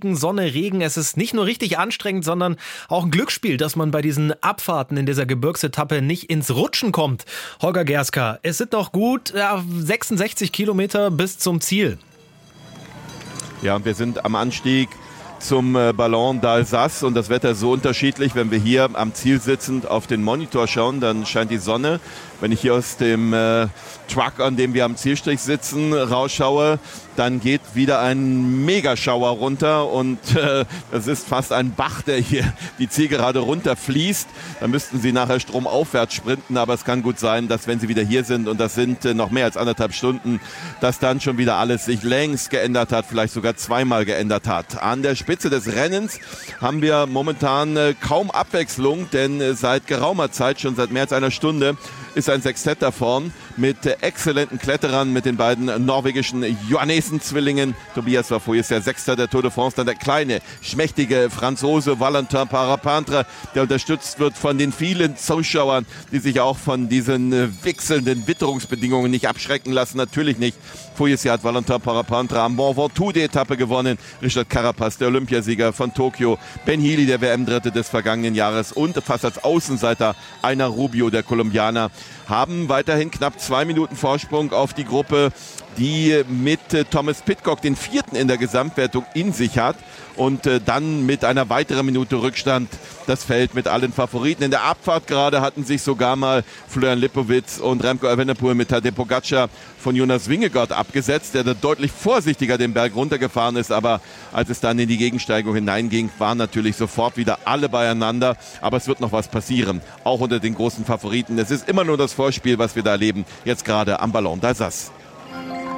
Regen, Sonne, Regen. Es ist nicht nur richtig anstrengend, sondern auch ein Glücksspiel, dass man bei diesen Abfahrten in dieser Gebirgsetappe nicht ins Rutschen kommt. Holger Gerska, es sind noch gut 66 Kilometer bis zum Ziel. Ja, und wir sind am Anstieg zum Ballon d'Alsace und das Wetter ist so unterschiedlich. Wenn wir hier am Ziel sitzend auf den Monitor schauen, dann scheint die Sonne. Wenn ich hier aus dem Truck, an dem wir am Zielstrich sitzen, rausschaue, dann geht wieder ein Megaschauer runter und das ist fast ein Bach, der hier die Zielgerade runterfließt. Da müssten sie nachher stromaufwärts sprinten, aber es kann gut sein, dass wenn sie wieder hier sind, und das sind noch mehr als 1,5 Stunden, dass dann schon wieder alles sich längst geändert hat, vielleicht sogar zweimal geändert hat. An der Spitze des Rennens haben wir momentan kaum Abwechslung, denn seit geraumer Zeit, schon seit mehr als einer Stunde, ist ein Sextett da vorn mit exzellenten Kletterern, mit den beiden norwegischen Johannesen-Zwillingen. Tobias war vorher der Sechster der Tour de France, dann der kleine, schmächtige Franzose Valentin Parapintre, der unterstützt wird von den vielen Zuschauern, die sich auch von diesen wechselnden Witterungsbedingungen nicht abschrecken lassen. Natürlich nicht. Voriges Jahr hat Valentin Parapintre am Mont Ventoux die Etappe gewonnen. Richard Carapaz, der Olympiasieger von Tokio. Ben Healy, der WM-Dritte des vergangenen Jahres. Und fast als Außenseiter Einer Rubio, der Kolumbianer, haben weiterhin knapp 2 Minuten Vorsprung auf die Gruppe, die mit Thomas Pidcock den vierten in der Gesamtwertung in sich hat und dann mit einer weiteren Minute Rückstand das Feld mit allen Favoriten. In der Abfahrt gerade hatten sich sogar mal Florian Lipowitz und Remco Evenepoel mit Tadej Pogačar von Jonas Vingegaard abgesetzt, der da deutlich vorsichtiger den Berg runtergefahren ist, aber als es dann in die Gegensteigung hineinging, waren natürlich sofort wieder alle beieinander, aber es wird noch was passieren, auch unter den großen Favoriten. Es ist immer nur das Vorspiel, was wir da erleben, jetzt gerade am Ballon d'Alsace.